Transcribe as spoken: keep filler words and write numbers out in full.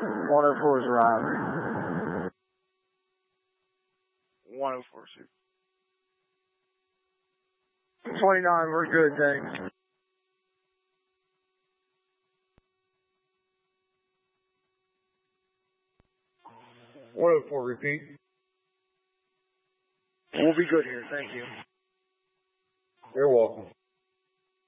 one oh four is arriving. one oh four, sir. twenty-nine, we're good, thanks. one oh four, repeat. We'll be good here, thank you. You're welcome.